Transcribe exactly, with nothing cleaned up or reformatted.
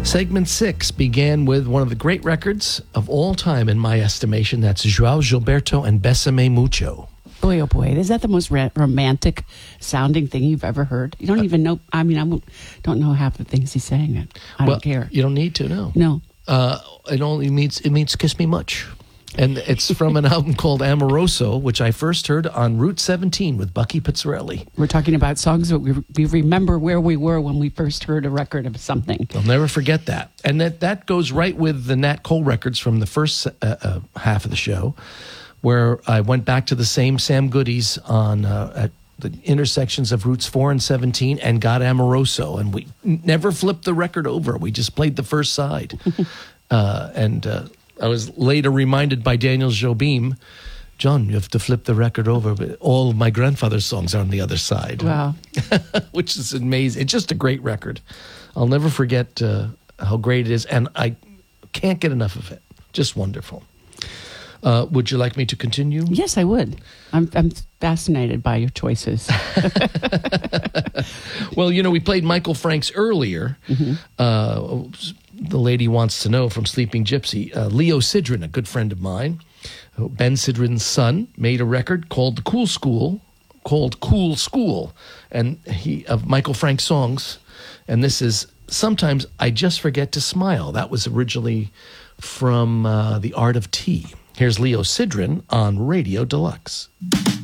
Segment six began with one of the great records of all time, in my estimation. That's João Gilberto and Bésame Mucho. Boy, oh boy, is that the most ra- romantic sounding thing you've ever heard? You don't even know, I mean, I won't- don't know half the things he's saying. It. I well, don't care. You don't need to, no. No. Uh, it only means, it means kiss me much. And it's from an album called Amoroso, which I first heard on Route seventeen with Bucky Pizzarelli. We're talking about songs that we, we remember where we were when we first heard a record of something. I'll never forget that. And that, that goes right with the Nat Cole records from the first uh, uh, half of the show, where I went back to the same Sam Goodies on uh, at the intersections of Routes four and seventeen and got Amoroso. And we never flipped the record over. We just played the first side. uh, and... Uh, I was later reminded by Daniel Jobim, John, you have to flip the record over, but all of my grandfather's songs are on the other side. Wow. Which is amazing. It's just a great record. I'll never forget uh, how great it is, and I can't get enough of it. Just wonderful. Uh, would you like me to continue? Yes, I would. I'm, I'm fascinated by your choices. Well, you know, we played Michael Franks earlier. Mm-hmm. Uh, the Lady Wants to Know from Sleeping Gypsy. Uh, Leo Sidran, a good friend of mine, Ben Sidran's son, made a record called The Cool School, called Cool School, and he of Michael Franks songs. And this is Sometimes I Just Forget to Smile. That was originally from uh, The Art of Tea. Here's Leo Sidran on Radio Deluxe.